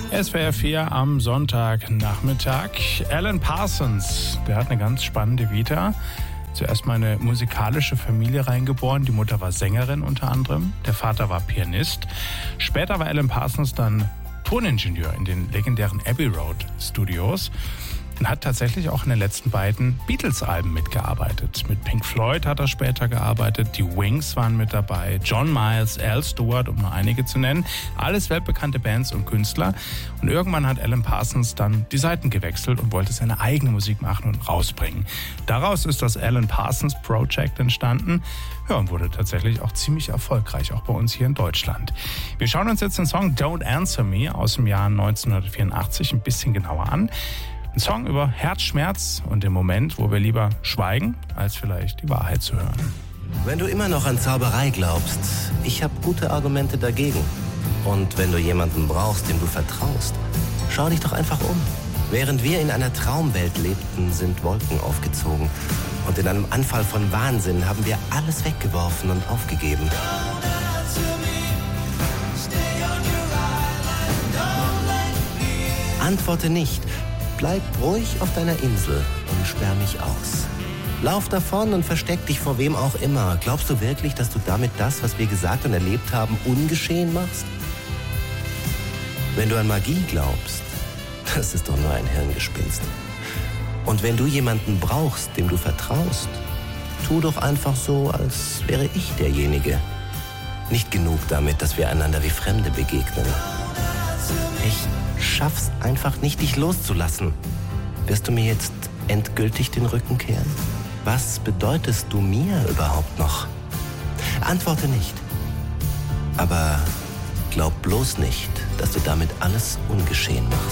SWR 4 am Sonntagnachmittag. Alan Parsons, der hat eine ganz spannende Vita. Zuerst mal eine musikalische Familie reingeboren. Die Mutter war Sängerin unter anderem. Der Vater war Pianist. Später war Alan Parsons dann Toningenieur in den legendären Abbey Road Studios und hat tatsächlich auch in den letzten beiden Beatles-Alben mitgearbeitet. Mit Pink Floyd hat er später gearbeitet, die Wings waren mit dabei, John Miles, Al Stewart, um nur einige zu nennen. Alles weltbekannte Bands und Künstler. Und irgendwann hat Alan Parsons dann die Seiten gewechselt und wollte seine eigene Musik machen und rausbringen. Daraus ist das Alan Parsons Project entstanden. Ja, und wurde tatsächlich auch ziemlich erfolgreich, auch bei uns hier in Deutschland. Wir schauen uns jetzt den Song Don't Answer Me aus dem Jahr 1984 ein bisschen genauer an. Ein Song über Herzschmerz und den Moment, wo wir lieber schweigen, als vielleicht die Wahrheit zu hören. Wenn du immer noch an Zauberei glaubst, ich habe gute Argumente dagegen. Und wenn du jemanden brauchst, dem du vertraust, schau dich doch einfach um. Während wir in einer Traumwelt lebten, sind Wolken aufgezogen. Und in einem Anfall von Wahnsinn haben wir alles weggeworfen und aufgegeben. Antworte nicht. Bleib ruhig auf deiner Insel und sperr mich aus. Lauf davon und versteck dich vor wem auch immer. Glaubst du wirklich, dass du damit das, was wir gesagt und erlebt haben, ungeschehen machst? Wenn du an Magie glaubst, das ist doch nur ein Hirngespinst. Und wenn du jemanden brauchst, dem du vertraust, tu doch einfach so, als wäre ich derjenige. Nicht genug damit, dass wir einander wie Fremde begegnen. Ich schaff's einfach nicht, dich loszulassen. Wirst du mir jetzt endgültig den Rücken kehren? Was bedeutest du mir überhaupt noch? Antworte nicht. Aber glaub bloß nicht, dass du damit alles ungeschehen machst.